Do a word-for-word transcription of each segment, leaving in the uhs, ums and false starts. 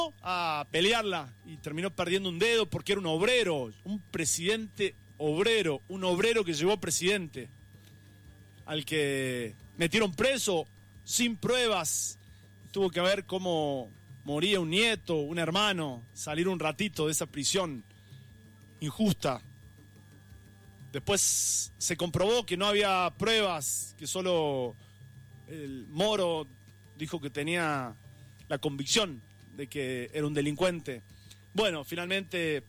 a pelearla y terminó perdiendo un dedo porque era un obrero, un presidente obrero, un obrero que llegó presidente, al que metieron preso sin pruebas. Tuvo que ver cómo moría un nieto, un hermano, salir un ratito de esa prisión injusta. Después se comprobó que no había pruebas, que solo el Moro dijo que tenía la convicción de que era un delincuente. Bueno, finalmente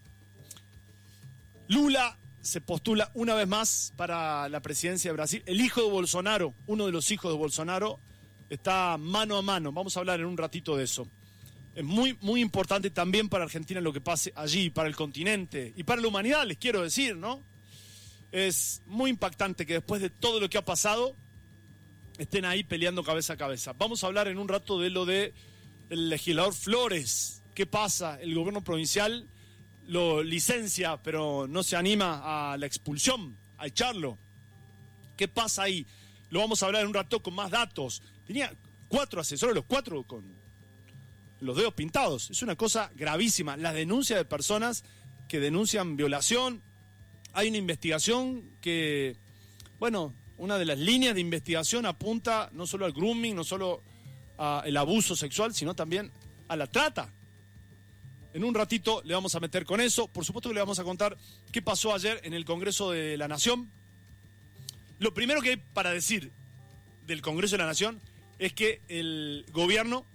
Lula se postula una vez más para la presidencia de Brasil. El hijo de Bolsonaro, uno de los hijos de Bolsonaro, está mano a mano. Vamos a hablar en un ratito de eso. Es muy, muy importante también para Argentina lo que pase allí, para el continente y para la humanidad, les quiero decir, ¿no? Es muy impactante que después de todo lo que ha pasado estén ahí peleando cabeza a cabeza. Vamos a hablar en un rato de lo de el legislador Flores. ¿Qué pasa? El gobierno provincial lo licencia, pero no se anima a la expulsión, a echarlo. ¿Qué pasa ahí? Lo vamos a hablar en un rato con más datos. Tenía cuatro asesores, los cuatro con los dedos pintados. Es una cosa gravísima. Las denuncias de personas que denuncian violación. Hay una investigación que, bueno, una de las líneas de investigación apunta no solo al grooming, no solo al abuso sexual, sino también a la trata. En un ratito le vamos a meter con eso. Por supuesto que le vamos a contar qué pasó ayer en el Congreso de la Nación. Lo primero que hay para decir del Congreso de la Nación es que el gobierno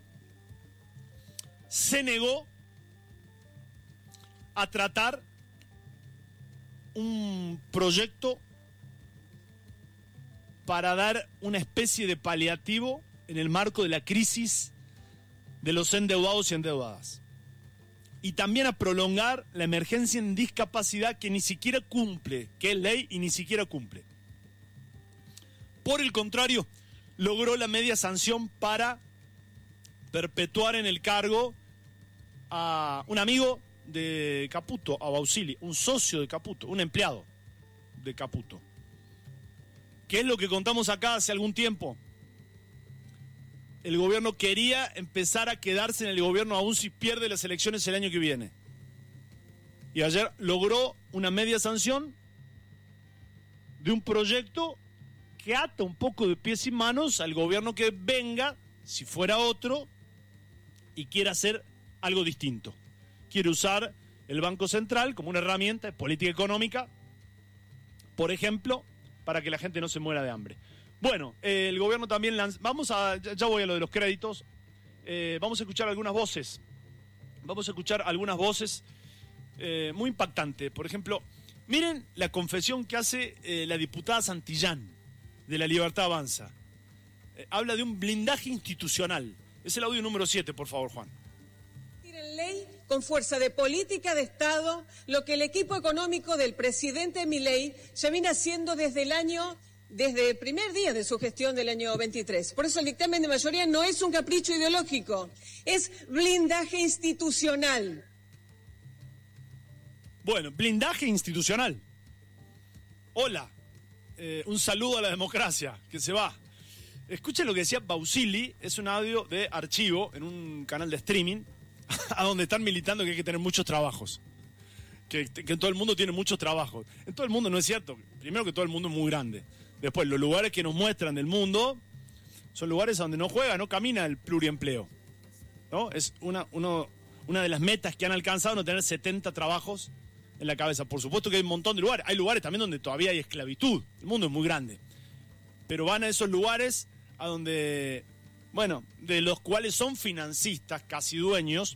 se negó a tratar un proyecto para dar una especie de paliativo en el marco de la crisis de los endeudados y endeudadas. Y también a prolongar la emergencia en discapacidad que ni siquiera cumple, que es ley y ni siquiera cumple. Por el contrario, logró la media sanción para perpetuar en el cargo a un amigo de Caputo, a Bausili, un socio de Caputo, un empleado de Caputo. ¿Qué es lo que contamos acá hace algún tiempo? El gobierno quería empezar a quedarse en el gobierno aún si pierde las elecciones el año que viene. Y ayer logró una media sanción de un proyecto que ata un poco de pies y manos al gobierno que venga, si fuera otro, y quiera hacer algo distinto. Quiere usar el Banco Central como una herramienta de política económica, por ejemplo, para que la gente no se muera de hambre. Bueno, eh, el gobierno también lanza... Vamos a... Ya voy a lo de los créditos. Eh, vamos a escuchar algunas voces. Vamos a escuchar algunas voces eh, muy impactantes. Por ejemplo, miren la confesión que hace eh, la diputada Santillán de La Libertad Avanza. Eh, habla de un blindaje institucional. Es el audio número siete, por favor, Juan. En ley, con fuerza de política de Estado, lo que el equipo económico del presidente Milei ya viene haciendo desde el año... desde el primer día de su gestión del año veintitrés. Por eso el dictamen de mayoría no es un capricho ideológico, es blindaje institucional. Bueno, blindaje institucional. Hola, eh, un saludo a la democracia, que se va. Escuchen lo que decía Bausili, es un audio de archivo en un canal de streaming, a donde están militando que hay que tener muchos trabajos. Que, que en todo el mundo tiene muchos trabajos. En todo el mundo no es cierto. Primero que todo el mundo es muy grande. Después, los lugares que nos muestran del mundo son lugares donde no juega, no camina el pluriempleo, ¿no? Es una, uno, una de las metas que han alcanzado, no tener setenta trabajos en la cabeza. Por supuesto que hay un montón de lugares. Hay lugares también donde todavía hay esclavitud. El mundo es muy grande. Pero van a esos lugares a donde, bueno, de los cuales son financistas, casi dueños,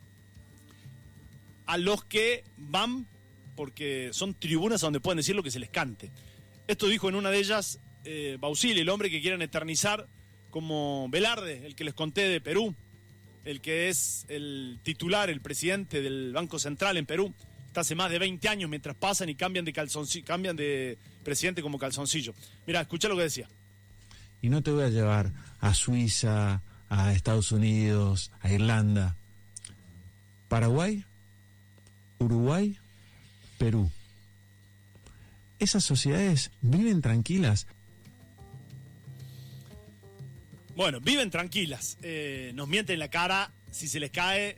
a los que van porque son tribunas a donde pueden decir lo que se les cante. Esto dijo en una de ellas eh, Bausili, el hombre que quieren eternizar como Velarde, el que les conté de Perú, el que es el titular, el presidente del Banco Central en Perú. Está hace más de veinte años mientras pasan y cambian de calzoncillo, cambian de presidente como calzoncillo. Mirá, escuchá lo que decía. Y no te voy a llevar a Suiza, a Estados Unidos, a Irlanda. Paraguay, Uruguay, Perú. Esas sociedades viven tranquilas. Bueno, viven tranquilas. Eh, nos mienten en la cara. Si se les cae,